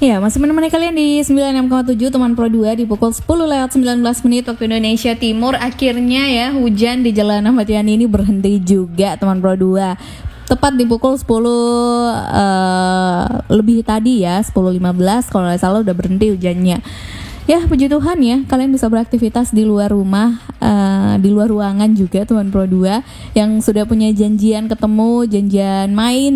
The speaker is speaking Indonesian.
Ya, masih menemani kalian di 96,7 Teman Pro 2 di pukul 10:19 waktu Indonesia Timur. Akhirnya ya hujan di Jalan Ahmad Yani ini berhenti juga Teman Pro 2. Tepat di pukul 10 lebih tadi ya, 10:15 kalau nggak salah udah berhenti hujannya. Ya, puji Tuhan ya, kalian bisa beraktivitas di luar rumah, di luar ruangan juga Teman Pro 2 yang sudah punya janjian ketemu, janjian main